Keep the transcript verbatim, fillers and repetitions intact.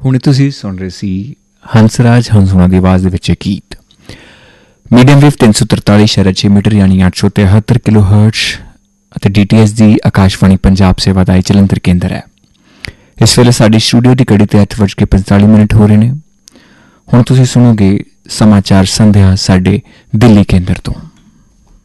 ਹੁਣੇ ਤੁਸੀਂ ਸੁਣ ਰਹੇ ਸੀ ਹੰਸਰਾਜ ਹੰਸੂਣਾ ਦੀ ਆਵਾਜ਼ ਦੇ ਵਿੱਚ ਇਹ ਗੀਤ। ਮੀਡੀਅਮ ਵੇਵ ਤਿੰਨ ਸੌ ਤਰਤਾਲੀ ਸ਼ਹਿਰ ਛੇ ਮੀਟਰ ਯਾਨੀ ਅੱਠ ਸੌ ਤਿਹੱਤਰ ਕਿਲੋ ਹਰਟਜ਼ ਅਤੇ ਡੀ ਟੀ ਐਸ ਦੀ ਆਕਾਸ਼ਵਾਣੀ ਪੰਜਾਬ ਸੇਵਾ ਦਾ ਇਹ ਜਲੰਧਰ ਕੇਂਦਰ ਹੈ। ਇਸ ਵੇਲੇ ਸਾਡੀ ਸਟੂਡੀਓ ਦੀ ਘੜੀ ਤੇ ਅੱਠ ਵੱਜ ਕੇ ਪੰਤਾਲੀ ਮਿੰਟ ਹੋ ਰਹੇ ਨੇ। ਹੁਣ ਤੁਸੀਂ ਸੁਣੋਗੇ ਸਮਾਚਾਰ ਸੰਧਿਆ ਸਾਡੇ ਦਿੱਲੀ ਕੇਂਦਰ ਤੋਂ।